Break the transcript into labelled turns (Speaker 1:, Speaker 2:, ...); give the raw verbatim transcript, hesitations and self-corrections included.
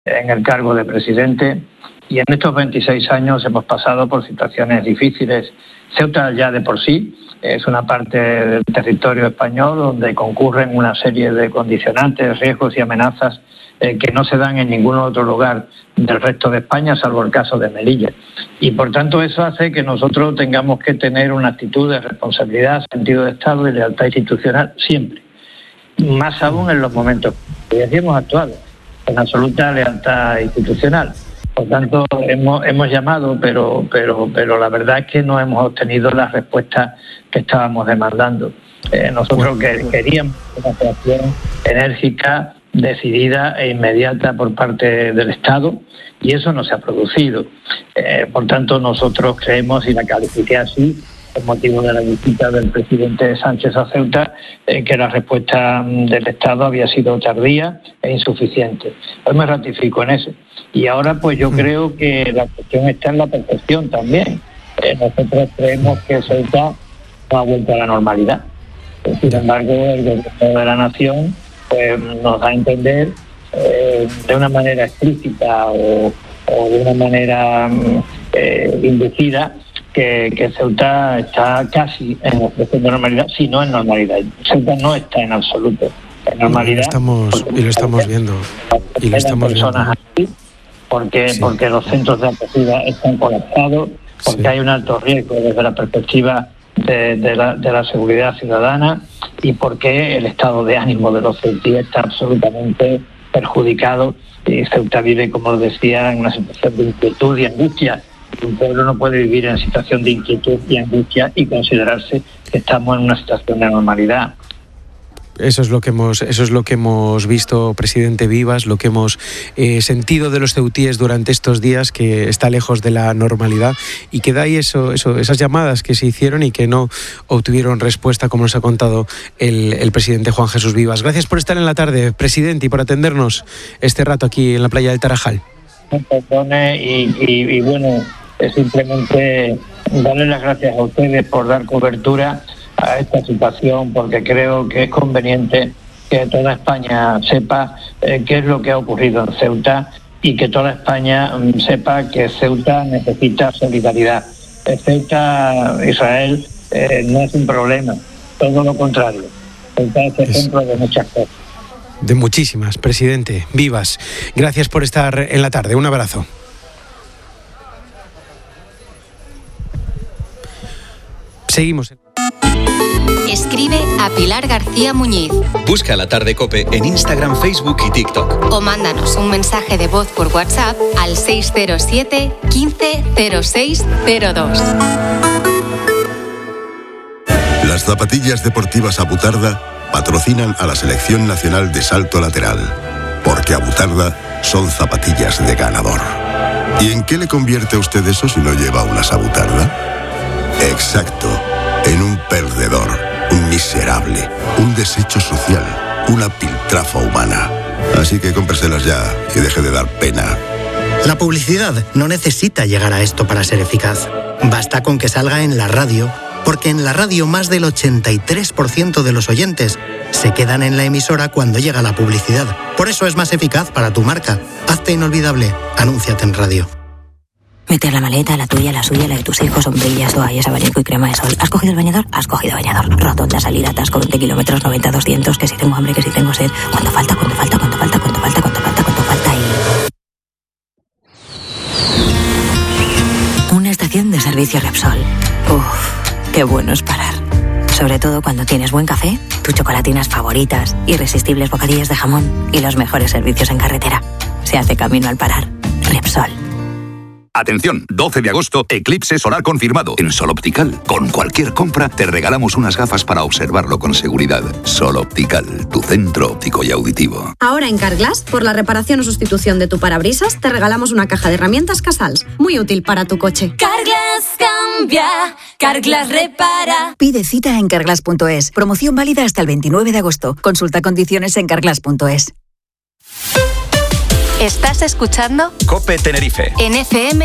Speaker 1: en el cargo de presidente, y en estos veintiséis años hemos pasado por situaciones difíciles. Ceuta ya de por sí es una parte del territorio español donde concurren una serie de condicionantes, riesgos y amenazas eh, que no se dan en ningún otro lugar del resto de España, salvo el caso de Melilla. Y por tanto eso hace que nosotros tengamos que tener una actitud de responsabilidad, sentido de Estado y lealtad institucional siempre. Más aún en los momentos que ya hemos actuado, con absoluta lealtad institucional. Por tanto, hemos, hemos llamado, pero, pero, pero la verdad es que no hemos obtenido las respuestas que estábamos demandando. Eh, nosotros que, queríamos una actuación enérgica, decidida e inmediata por parte del Estado, y eso no se ha producido. Eh, por tanto, nosotros creemos, y la califiqué así, por motivo de la visita del presidente Sánchez a Ceuta, eh, que la respuesta del Estado había sido tardía e insuficiente. Hoy me ratifico en eso. Y ahora pues yo creo que la cuestión está en la percepción también. Eh, nosotros creemos que Ceuta no ha vuelto a la normalidad. Sin embargo, el gobierno de la nación pues, nos da a entender eh, de una manera explícita o, o de una manera eh, inducida que, que Ceuta está casi en proceso de normalidad, si no en normalidad. Ceuta no está en absoluto en normalidad.
Speaker 2: Estamos, y lo estamos viendo. Y lo estamos viendo.
Speaker 1: Aquí, porque, sí. porque los centros de acogida están colapsados, porque sí. hay un alto riesgo desde la perspectiva de, de, la, de la seguridad ciudadana y porque el estado de ánimo de los ceutíes está absolutamente perjudicado. Y Ceuta vive, como decía, en una situación de inquietud y angustia. Un pueblo no puede vivir en situación de inquietud y angustia y considerarse que estamos en una situación de normalidad.
Speaker 2: Eso es lo que hemos, eso es lo que hemos visto, presidente Vivas, lo que hemos eh, sentido de los ceutíes durante estos días, que está lejos de la normalidad y que da ahí eso, eso, esas llamadas que se hicieron y que no obtuvieron respuesta, como nos ha contado el, el presidente Juan Jesús Vivas. Gracias por estar en la tarde, presidente, y por atendernos este rato aquí en la playa del Tarajal.
Speaker 1: Perdone y, y, y bueno, es simplemente darle las gracias a ustedes por dar cobertura a esta situación, porque creo que es conveniente que toda España sepa eh, qué es lo que ha ocurrido en Ceuta y que toda España um, sepa que Ceuta necesita solidaridad. Eh, Ceuta, Israel, eh, no es un problema, todo lo contrario. Ceuta es ejemplo de muchas cosas.
Speaker 2: De muchísimas, presidente Vivas. Gracias por estar en la tarde. Un abrazo. Seguimos.
Speaker 3: Escribe a Pilar García Muñiz.
Speaker 4: Busca La Tarde COPE en Instagram, Facebook y TikTok.
Speaker 3: O mándanos un mensaje de voz por WhatsApp al seis cero siete, quince, cero seis cero dos.
Speaker 5: Las zapatillas deportivas Abutarda patrocinan a la Selección Nacional de Salto Lateral, porque Abutarda son zapatillas de ganador. ¿Y en qué le convierte a usted eso si no lleva unas Abutarda? Exacto, en un perdedor, un miserable, un desecho social, una piltrafa humana. Así que cómpreselas ya y deje de dar pena.
Speaker 6: La publicidad no necesita llegar a esto para ser eficaz. Basta con que salga en la radio, porque en la radio más del ochenta y tres por ciento de los oyentes se quedan en la emisora cuando llega la publicidad. Por eso es más eficaz para tu marca. Hazte inolvidable. Anúnciate en radio.
Speaker 7: Meter la maleta, la tuya, la suya, la de tus hijos, sombrillas, toallas, abanico y crema de sol. ¿Has cogido el bañador? Has cogido bañador. Rotonda, salida, atasco, veinte kilómetros, noventa, doscientos, que si tengo hambre, que si tengo sed. ¿Cuánto falta? ¿Cuánto falta? ¿Cuánto falta? ¿Cuánto falta? ¿Cuánto falta? ¿Cuánto falta? Y... una estación de servicio Repsol. Uff, qué bueno es parar. Sobre todo cuando tienes buen café, tus chocolatinas favoritas, irresistibles bocadillas de jamón y los mejores servicios en carretera. Se hace camino al parar. Repsol.
Speaker 8: Atención, doce de agosto, eclipse solar confirmado en Sol Optical. Con cualquier compra te regalamos unas gafas para observarlo con seguridad. Sol Optical, tu centro óptico y auditivo.
Speaker 9: Ahora en Carglass, por la reparación o sustitución de tu parabrisas, te regalamos una caja de herramientas Casals, muy útil para tu coche.
Speaker 10: Carglass cambia, Carglass repara.
Speaker 11: Pide cita en carglass punto es. Promoción válida hasta el veintinueve de agosto. Consulta condiciones en carglass punto es.
Speaker 3: ¿Estás escuchando?
Speaker 4: COPE Tenerife.
Speaker 3: En F M